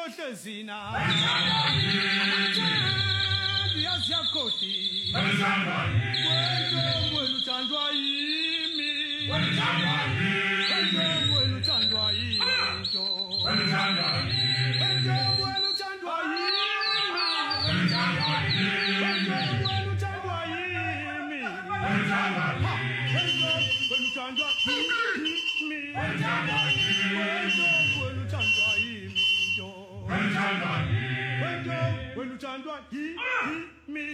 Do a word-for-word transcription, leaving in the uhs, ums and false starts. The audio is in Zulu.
Zina, Biasia Koti, Bueno Chandwa Yimi, Bueno Chandwa Yimi, Bueno Chandwa Yimi, Bueno Chandwa Yimi, Bueno Chandwa Yimi, Bueno Chandwa Yimi,